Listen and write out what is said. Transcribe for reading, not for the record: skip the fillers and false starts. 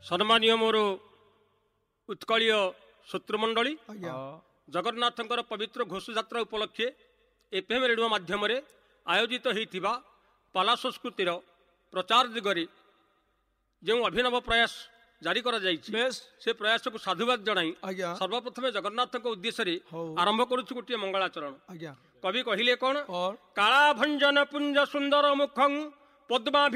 सम्मानीय मोर उत्कलीय शत्रुमंडली आज्ञा जगन्नाथंकर पवित्र घोषयात्रा उपलक्षे एफएम रेडियो माध्यम आयोजित होता पाला संस्कृतिर प्रचार दिगरे जो अभिनव प्रयास जारी करा बेस से प्रयास को साधुवाद जनाई आज्ञा सर्वप्रथमे जगन्नाथ उद्देश्य हौ। आरंभ करुछु गोटे मंगलाचरण। आज्ञा कवि कहिले कौन और काला भंजन पुंज सुंदर मुखं पद्मा